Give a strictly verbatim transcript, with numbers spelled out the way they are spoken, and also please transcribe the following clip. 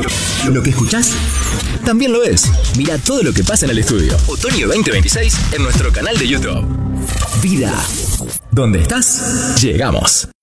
Lo, lo que escuchás también lo es. Mira todo lo que pasa en el estudio. Otoño veinte veintiséis en nuestro canal de YouTube. Vida. ¿Dónde estás? Llegamos.